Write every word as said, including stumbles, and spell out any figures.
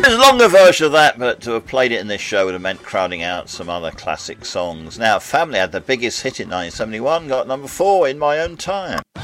There's a longer version of that, but to have played it in this show would have meant crowding out some other classic songs. Now, Family had the biggest hit in nineteen seventy-one, got number four, In My Own Time.